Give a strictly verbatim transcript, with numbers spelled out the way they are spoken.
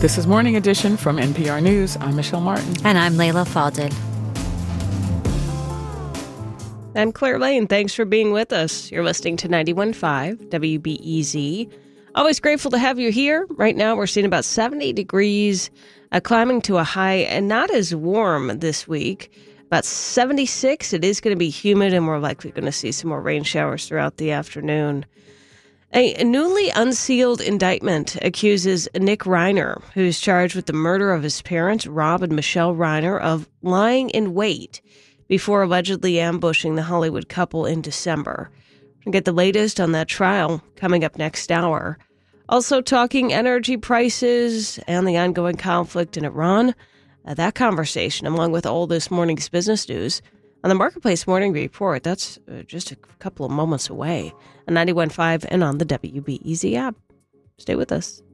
This is Morning Edition from N P R News. I'm Michelle Martin. And I'm Layla Falded. I'm Claire Lane. Thanks for being with us. You're listening to ninety-one point five W B E Z. Always grateful to have you here. Right now, we're seeing about seventy degrees, uh, climbing to a high, and not as warm this week. About seventy-six. It is going to be humid, and we're likely going to see some more rain showers throughout the afternoon. A newly unsealed indictment accuses Nick Reiner, who's charged with the murder of his parents, Rob and Michelle Reiner, of lying in wait before allegedly ambushing the Hollywood couple in December. We'll get the latest on that trial coming up next hour. Also talking energy prices and the ongoing conflict in Iran. Uh, that conversation, along with all this morning's business news, on the Marketplace Morning Report. That's uh, just a couple of moments away on ninety-one point five and on the W B E Z app. Stay with us.